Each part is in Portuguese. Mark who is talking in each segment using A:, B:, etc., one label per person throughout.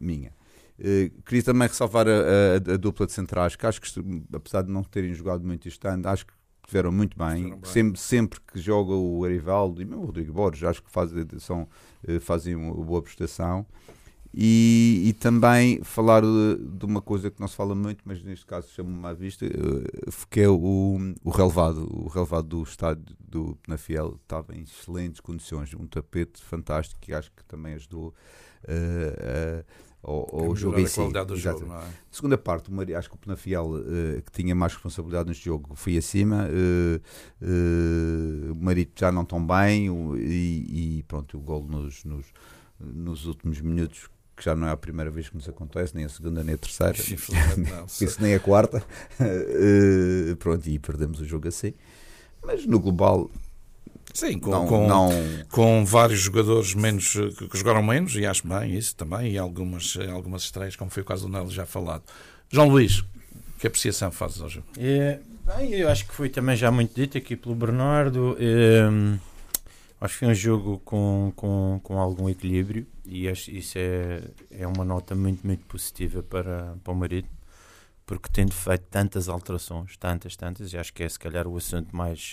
A: minha. Queria também ressalvar a dupla de centrais, que acho que, apesar de não terem jogado muito este ano, acho que estiveram muito bem. Sempre que joga o Arivaldo e mesmo o Rodrigo Borges, acho que fazem uma boa prestação. E também falar de uma coisa que não se fala muito, mas neste caso chama-me à vista, que é o relevado. O relevado do estádio do Penafiel estava em excelentes condições, um tapete fantástico que acho que também ajudou ao jogo em si. A qualidade do jogo, não é? Segunda parte, acho que o Penafiel, que tinha mais responsabilidade neste jogo, foi acima. O Marito já não tão bem e pronto, o golo nos últimos minutos, que já não é a primeira vez que nos acontece, nem a segunda nem a terceira, isso nem a quarta. Pronto, e perdemos o jogo assim. Mas no global,
B: sim, com vários jogadores menos, que jogaram menos, e acho bem isso também, e algumas estreias, como foi o caso do Nelo já falado. João Luís, que apreciação fazes ao jogo?
C: Bem, eu acho que foi também já muito dito aqui pelo Bernardo. Acho que foi um jogo com algum equilíbrio, e isso é uma nota muito, muito positiva para o Marítimo, porque tendo feito tantas alterações, tantas, e acho que é se calhar o assunto mais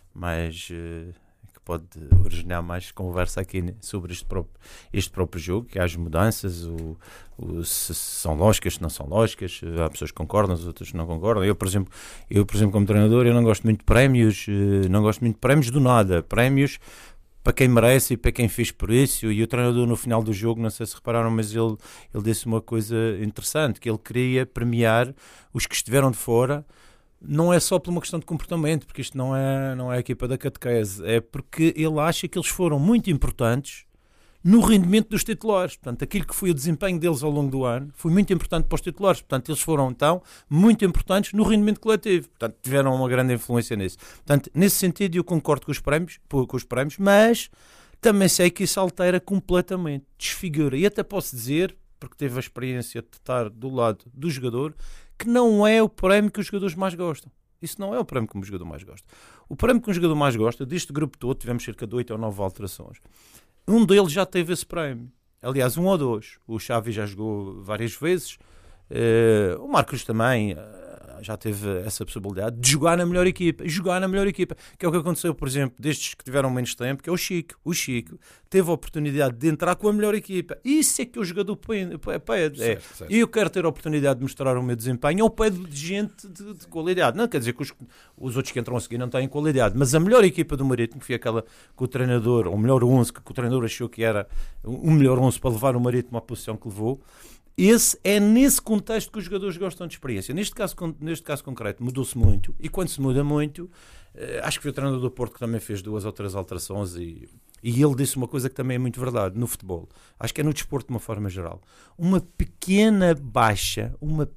C: que pode originar mais conversa aqui sobre este próprio jogo, que há as mudanças, se são lógicas, se não são lógicas, há pessoas que concordam, as outras que não concordam. Eu, por exemplo, como treinador, eu não gosto muito de prémios, do nada, prémios para quem merece e para quem fez por isso. E o treinador, no final do jogo, não sei se repararam, mas ele disse uma coisa interessante, que ele queria premiar os que estiveram de fora. Não é só por uma questão de comportamento, porque isto não é a equipa da catequese, é porque ele acha que eles foram muito importantes no rendimento dos titulares. Portanto, aquilo que foi o desempenho deles ao longo do ano foi muito importante para os titulares. Portanto, eles foram, então, muito importantes no rendimento coletivo. Portanto, tiveram uma grande influência nisso. Portanto, nesse sentido, eu concordo com os prémios, mas também sei que isso altera completamente, desfigura. E até posso dizer, porque teve a experiência de estar do lado do jogador, que não é o prémio que os jogadores mais gostam. Isso não é o prémio que um jogador mais gosta. O prémio que um jogador mais gosta, deste grupo todo, tivemos cerca de 8 ou 9 alterações. Um deles já teve esse prémio. Aliás, 1 ou 2. O Xavi já jogou várias vezes. O Marcos também já teve essa possibilidade de jogar na melhor equipa. Que é o que aconteceu, por exemplo, destes que tiveram menos tempo, que é o Chico. O Chico teve a oportunidade de entrar com a melhor equipa. Isso é que o jogador pede. Certo. E eu quero ter a oportunidade de mostrar o meu desempenho ao pé de gente de qualidade. Não quer dizer que os outros que entram a seguir não têm qualidade, mas a melhor equipa do Marítimo, que foi aquela que o treinador, ou o melhor 11, que o treinador achou que era o melhor 11 para levar o Marítimo à posição que levou. É nesse contexto que os jogadores gostam de experiência. Neste caso concreto, mudou-se muito. E quando se muda muito, acho que foi o treinador do Porto que também fez 2 ou 3 alterações e ele disse uma coisa que também é muito verdade no futebol. Acho que é no desporto de uma forma geral. Uma pequena baixa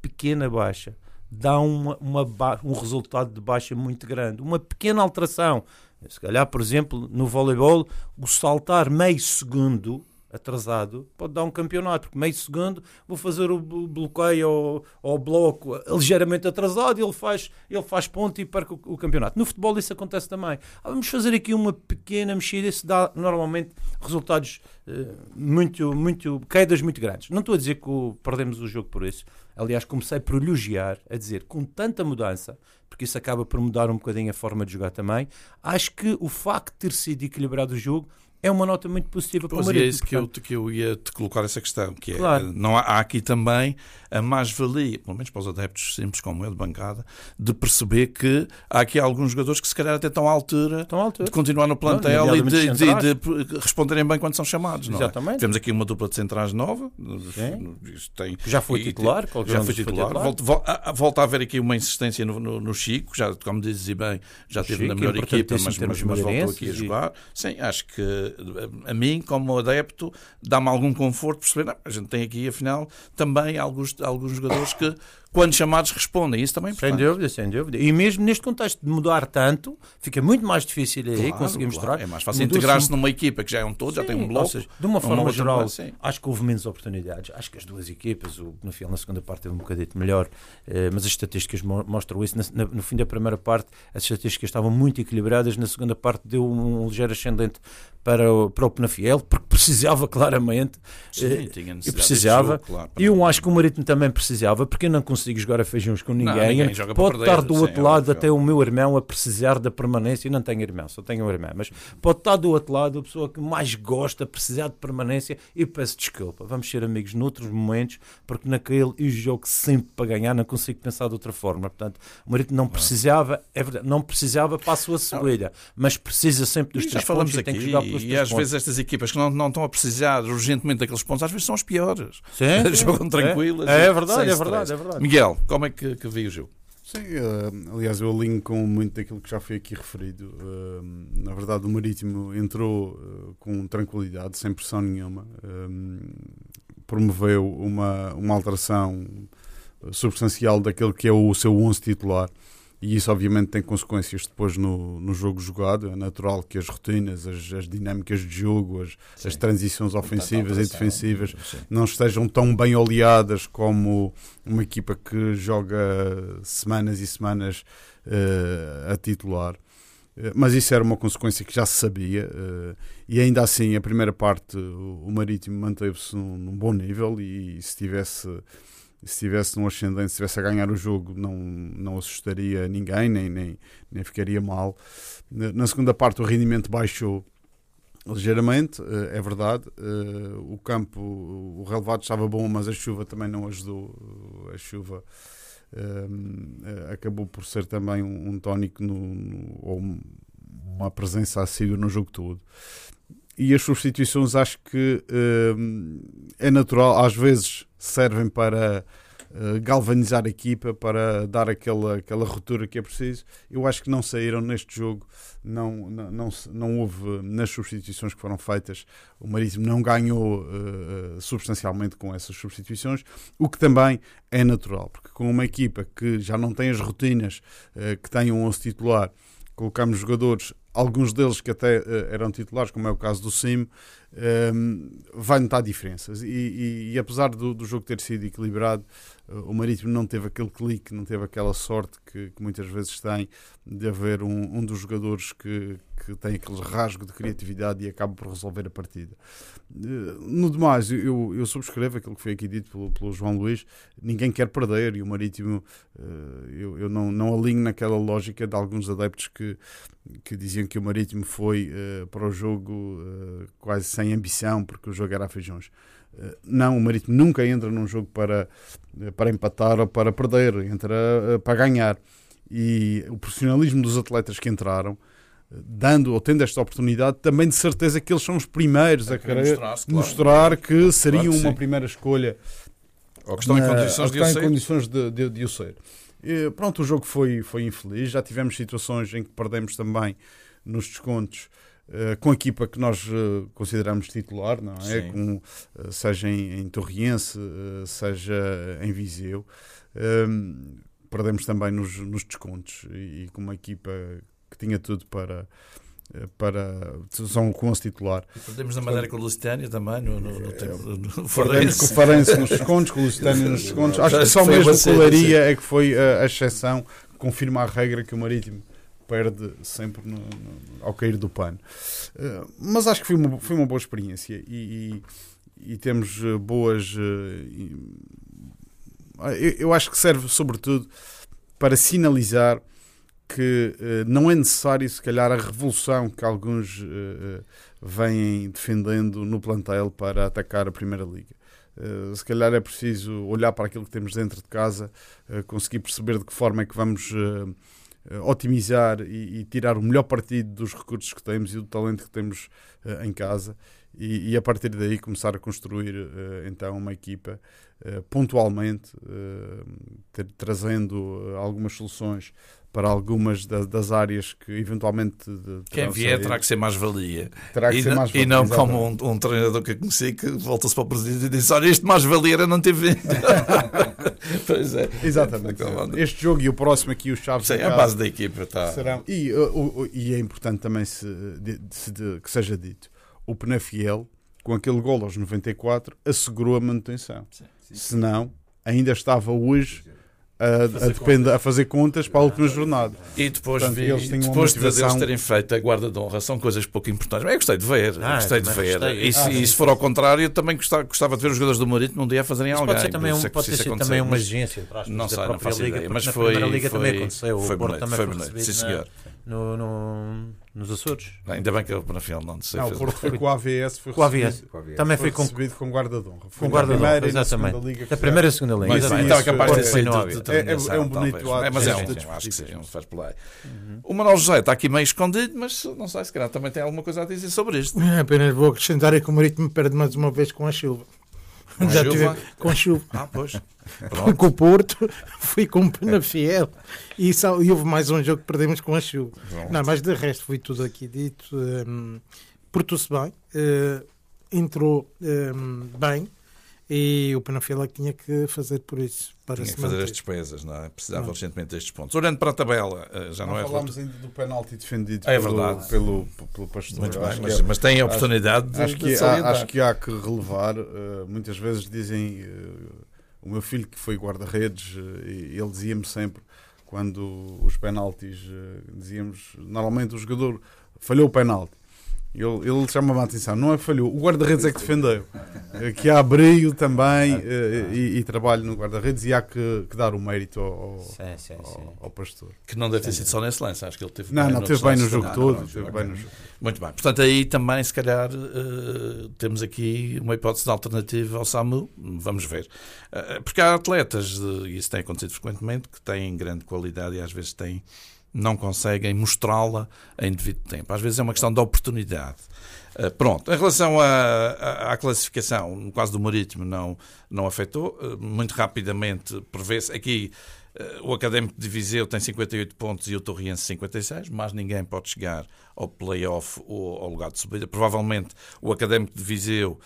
C: dá um resultado de baixa muito grande. Uma pequena alteração. Se calhar, por exemplo, no voleibol, o saltar meio segundo atrasado pode dar um campeonato, porque meio segundo vou fazer o bloqueio ou o bloco ligeiramente atrasado e ele faz ponto e perca o campeonato. No futebol isso acontece também. Vamos fazer aqui uma pequena mexida, isso dá normalmente resultados quedas muito grandes. Não estou a dizer que perdemos o jogo por isso. Aliás, comecei por elogiar, a dizer, com tanta mudança, porque isso acaba por mudar um bocadinho a forma de jogar também, acho que o facto de ter sido equilibrado o jogo é uma nota muito positiva para o Marítimo.
B: É isso que eu ia te colocar essa questão, que é, claro. Não há aqui também a mais-valia, pelo menos para os adeptos simples como eu, de bancada, de perceber que há aqui alguns jogadores que se calhar até estão à altura de continuar no plantel e de responderem bem quando são chamados. Não
C: Exatamente.
B: É? Temos aqui uma dupla de centrais nova.
C: Já foi titular.
B: Volta a haver aqui uma insistência no Chico, já, como dizes bem, já esteve na melhor equipa, mas voltou aqui a jogar. Sim, acho que a mim, como adepto, dá-me algum conforto perceber, a gente tem aqui, afinal, também alguns jogadores que, quando chamados, respondem. Isso também é importante.
C: Sem dúvida. E mesmo neste contexto de mudar tanto, fica muito mais difícil aí conseguir mostrar.
B: É mais fácil integrar-se numa equipa que já é um todo, já tem um bloco.
C: Ou seja, de uma forma geral, acho que houve menos oportunidades. Acho que as duas equipas, o Penafiel na segunda parte teve um bocadinho melhor, mas as estatísticas mostram isso. No fim da primeira parte, as estatísticas estavam muito equilibradas. Na segunda parte deu um ligeiro ascendente para para o Penafiel, porque precisava claramente.
B: Sim,
C: e precisava.
B: Jogo, claro,
C: e eu acho que o Marítimo também precisava, porque eu não consigo jogar a feijões com ninguém.
B: Joga
C: pode
B: para perder,
C: estar do outro lado até o meu irmão a precisar da permanência. E não tenho irmão, só tenho um irmão. Mas pode estar do outro lado a pessoa que mais gosta, precisar de permanência. E peço desculpa. Vamos ser amigos noutros momentos, porque naquele eu jogo sempre para ganhar, não consigo pensar de outra forma. Portanto, o Marítimo não precisava, é verdade, não precisava, passo a Sevilha, mas precisa sempre dos 3 pontos
B: aqui,
C: e tem que jogar pelos 3
B: e às
C: pontos.
B: vezes estas equipas que não estão a precisar urgentemente daqueles pontos, às vezes são as piores.
C: Sim,
B: jogam tranquilas.
C: É verdade, é verdade.
B: Miguel, como é que viu o jogo?
D: Sim, aliás, eu alinho com muito daquilo que já foi aqui referido. Na verdade, o Marítimo entrou com tranquilidade, sem pressão nenhuma. Promoveu uma alteração substancial daquele que é o seu 11 titular. E isso obviamente tem consequências depois no jogo jogado. É natural que as rotinas, as dinâmicas de jogo, as transições ofensivas e defensivas não estejam tão bem oleadas como uma equipa que joga semanas e semanas a titular. Mas isso era uma consequência que já se sabia, e ainda assim a primeira parte o Marítimo manteve-se num bom nível, e se estivesse num ascendente, se estivesse a ganhar o jogo, não assustaria ninguém, nem ficaria mal. Na segunda parte o rendimento baixou ligeiramente, é verdade. O campo, o relevado estava bom, mas a chuva também não ajudou. A chuva acabou por ser também um tónico ou uma presença assídua no jogo todo. E as substituições acho que é natural, às vezes servem para galvanizar a equipa, para dar aquela ruptura que é preciso. Eu acho que não saíram neste jogo, não houve nas substituições que foram feitas, o Marítimo não ganhou substancialmente com essas substituições, o que também é natural, porque com uma equipa que já não tem as rotinas que tem um 11 titular, colocamos jogadores, alguns deles que até eram titulares, como é o caso do Sim, vai notar diferenças. E apesar do jogo ter sido equilibrado, o Marítimo não teve aquele clique, não teve aquela sorte que muitas vezes tem de haver um dos jogadores que tem aquele rasgo de criatividade e acaba por resolver a partida. No demais, eu subscrevo aquilo que foi aqui dito pelo João Luís. Ninguém quer perder, e o Marítimo, eu não alinho naquela lógica de alguns adeptos que diziam que o Marítimo foi para o jogo quase sem ambição, porque o jogo era a feijões. Não, o Marítimo nunca entra num jogo para empatar ou para perder, entra para ganhar. E o profissionalismo dos atletas que entraram, dando ou tendo esta oportunidade, também de certeza que eles são os primeiros a querer mostrar que seriam uma primeira escolha,
B: ou que estão em condições
D: de o ser. E, pronto, o jogo foi infeliz. Já tivemos situações em que perdemos também nos descontos com a equipa que nós consideramos titular, não é? Seja em Torriense, seja em Viseu. Perdemos também nos descontos, e com uma equipa que tinha tudo para são com o titular.
B: E perdemos na Madeira com o Lusitânia também no
D: Perdemos com o Farense nos descontos, com o Lusitânia nos descontos. Acho que só mesmo o Colaria é que foi a exceção, confirma a regra que o Marítimo perde sempre ao cair do pano. Mas acho que foi uma boa experiência, e temos boas... Eu acho que serve sobretudo para sinalizar que não é necessário, se calhar, a revolução que alguns vêm defendendo no plantel para atacar a Primeira Liga. Se calhar é preciso olhar para aquilo que temos dentro de casa, conseguir perceber de que forma é que vamos otimizar e tirar o melhor partido dos recursos que temos e do talento que temos em casa, e a partir daí começar a construir então uma equipa pontualmente, trazendo algumas soluções para algumas das áreas que eventualmente...
B: Quem vier terá que ser mais-valia.
D: E
B: não como um treinador que eu conheci que volta-se para o presidente e diz: olha, este mais-valia era não ter vindo. Pois é.
D: Exatamente. Este jogo e o próximo aqui, o Chaves...
B: Sim, a base da equipa está...
D: serão. E é importante também que seja dito, o Penafiel, com aquele golo aos 94, assegurou a manutenção. Senão, ainda estava hoje a fazer contas para a última jornada.
B: E depois, depois de eles terem feito a guarda de honra, são coisas pouco importantes. Mas eu gostei de ver. E se for ao contrário, eu também gostava de ver os jogadores do Marítimo um dia a fazerem alguém.
C: Pode ser também uma exigência
B: não sei, não faço ideia, mas
C: foi
B: bonito. Sim, senhor.
C: Nos Açores.
B: Ainda bem que eu na final não sei.
D: O Porto foi com o AVS.
C: Também foi
D: recebido com guarda de honra.
C: Com guarda de honra, exatamente. Da primeira e segunda liga.
B: Então é capaz de ser
D: é um bonito ato.
B: Mas acho que sim, faz por lá. O Manuel José está aqui meio escondido, mas não sei, se calhar também tem alguma coisa a dizer sobre isto.
E: Apenas vou acrescentar que o Marítimo perde mais uma vez com a chuva. Com chuva.
B: Pois.
E: Com o Porto, fui com o Penafiel e houve mais um jogo que perdemos com a chuva. Não, mas de resto foi tudo aqui dito. Portou-se bem, entrou bem e o Penafiel tinha que fazer por isso.
B: Tinha que fazer as despesas, não é? Precisava urgentemente destes pontos. Olhando para a tabela, já não é.
D: Falámos ainda do penalti defendido
B: pelo
D: Pastor.
B: Muito bem, mas tem a oportunidade de
D: salientar. Acho que há que relevar. Muitas vezes dizem. O meu filho, que foi guarda-redes, ele dizia-me sempre, quando os penaltis, dizíamos, normalmente o jogador falhou o penalti. Ele chama-me a atenção, não é que falhou, o guarda-redes é que defendeu. Que há brilho também e trabalho no guarda-redes e há que dar o mérito ao Pastor.
B: Que não deve ter sido só nesse lance, acho que ele teve
D: teve bem no jogo todo.
B: Muito bem, portanto aí também se calhar temos aqui uma hipótese de alternativa ao Samu, vamos ver. Porque há atletas, e isso tem acontecido frequentemente, que têm grande qualidade e às vezes não conseguem mostrá-la em devido tempo. Às vezes é uma questão de oportunidade. Pronto, em relação à classificação, no caso do Marítimo não afetou. Muito rapidamente prevê-se. Aqui o Académico de Viseu tem 58 pontos e o Torriense 56, mas ninguém pode chegar ao play-off ou ao lugar de subida. Provavelmente o Académico de Viseu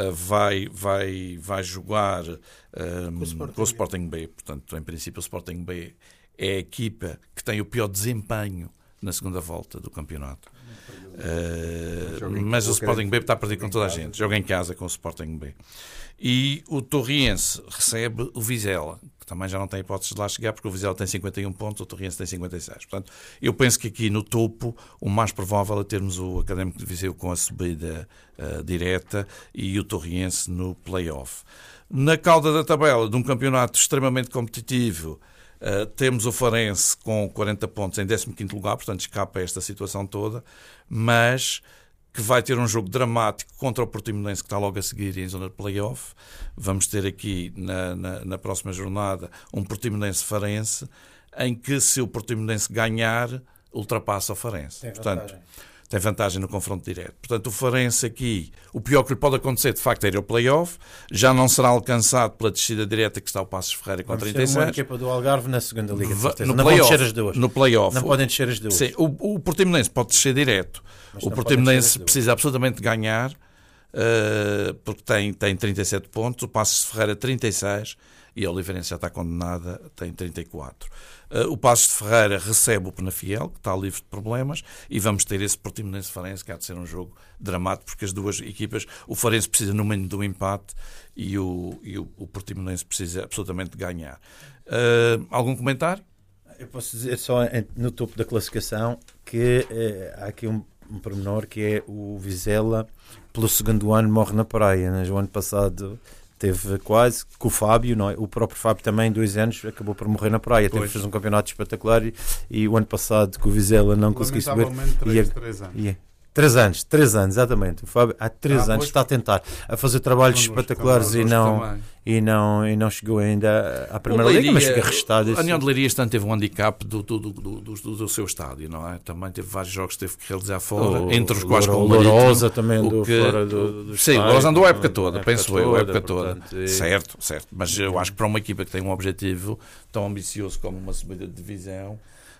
B: vai jogar com o Sporting B. Portanto, em princípio o Sporting B é a equipa que tem o pior desempenho na segunda volta do campeonato. Mas o Sporting B está a perder com toda a gente. Joga em casa com o Sporting B. E o Torriense recebe o Vizela, que também já não tem hipóteses de lá chegar, porque o Vizela tem 51 pontos, o Torriense tem 56. Portanto, eu penso que aqui no topo o mais provável é termos o Académico de Viseu com a subida direta e o Torriense no play-off. Na cauda da tabela de um campeonato extremamente competitivo, temos o Farense com 40 pontos em 15º lugar, portanto escapa a esta situação toda, mas que vai ter um jogo dramático contra o Portimonense, que está logo a seguir em zona de play-off. Vamos ter aqui na próxima jornada um Portimonense-Farense, em que se o Portimonense ganhar, ultrapassa o Farense. Tem vantagem no confronto direto. Portanto, o Farense aqui, o pior que lhe pode acontecer, de facto, é ir ao play-off. Já não será alcançado pela descida direta que está o Passos Ferreira com 36.
C: Uma equipa do Algarve na segunda liga,
B: não podem descer
C: as duas.
B: No play-off.
C: Não podem descer as duas.
B: Sim, o Portimonense pode descer direto. O Portimonense precisa absolutamente ganhar, porque tem 37 pontos. O Passos Ferreira 36 e a Oliveirense já está condenada, tem 34. O Passos de Ferreira recebe o Penafiel, que está livre de problemas, e vamos ter esse Portimonense-Farense, que há de ser um jogo dramático, porque as duas equipas, o Farense precisa no mínimo do empate e o Portimonense precisa absolutamente ganhar. Algum comentário?
C: Eu posso dizer só no topo da classificação que há aqui um pormenor, que é o Vizela, pelo segundo ano, morre na praia. Né? O ano passado teve quase, com o Fábio, não é? O próprio Fábio também, 2 anos, acabou por morrer na praia. Fez um campeonato espetacular e o ano passado, com o Vizela, não conseguiu subir. 3 anos, exatamente. O Fábio há 3 anos está a tentar a fazer trabalhos espetaculares e não chegou ainda à primeira liga, mas fica registado.
B: A União de Leiria este ano teve um handicap do seu estádio, não é? Também teve vários jogos que teve que realizar fora, entre os quais com o
C: Lourosa também andou fora do
B: sim, o Lourosa andou a época toda, penso eu, a época toda. Certo, mas eu acho que para uma equipa que tem um objetivo tão ambicioso como uma subida de divisão,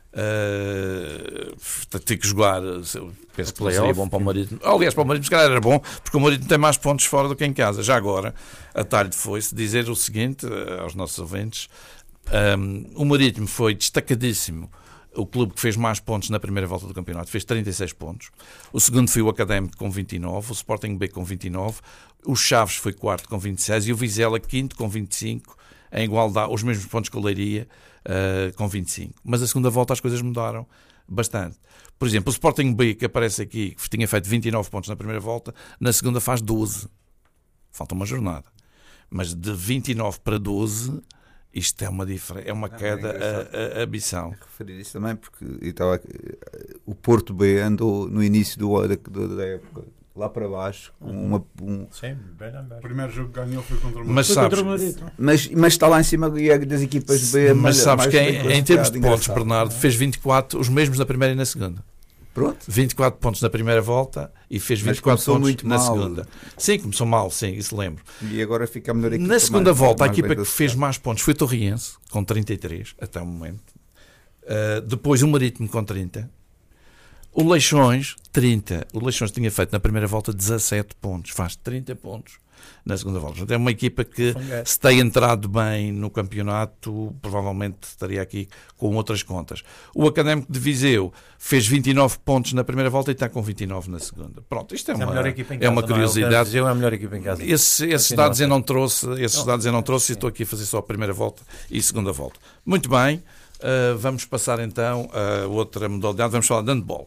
B: ter que jogar, penso que seria bom para o Marítimo. Aliás, para o Marítimo se calhar era bom, porque o Marítimo tem mais pontos fora do que em casa. Já agora, a talho foi-se dizer o seguinte aos nossos ouvintes: o Marítimo foi destacadíssimo, o clube que fez mais pontos na primeira volta do campeonato, fez 36 pontos. O segundo foi o Académico com 29, o Sporting B com 29, o Chaves foi quarto com 26 e o Vizela quinto com 25, em igualdade, os mesmos pontos que o Leiria, com 25. Mas a segunda volta as coisas mudaram bastante. Por exemplo, o Sporting B, que aparece aqui, que tinha feito 29 pontos na primeira volta, na segunda faz 12. Falta uma jornada. Mas de 29 para 12, isto é uma queda abissal.
A: Referir isso também porque o Porto B andou no início da época lá para baixo com
C: Sim, bem
D: o primeiro jogo que ganhou foi contra o
A: Madrid. Mas está lá em cima das equipas B.
B: Mas sabes que em termos de pontos, Bernardo fez 24, os mesmos na primeira e na segunda.
A: Pronto.
B: 24 pontos na primeira volta e fez 24 pontos na segunda. Sim, começou mal, sim, isso lembro.
A: E agora fica a melhor equipa.
B: Na segunda volta, a equipa que fez mais pontos foi o Torriense, com 33, até o momento. Depois o Marítimo com 30. O Leixões, 30. O Leixões tinha feito na primeira volta 17 pontos. Faz 30 pontos na segunda volta. É uma equipa que, se tem entrado bem no campeonato, provavelmente estaria aqui com outras contas. O Académico de Viseu fez 29 pontos na primeira volta e está com 29 na segunda. Pronto, isto é uma curiosidade.
C: Viseu é a melhor equipa em casa.
B: Esses dados eu não trouxe, e estou aqui a fazer só a primeira volta e a segunda volta. Muito bem, vamos passar então a outra modalidade. Vamos falar de handball.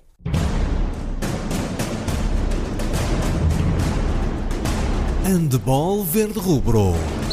F: Handball verde rubro.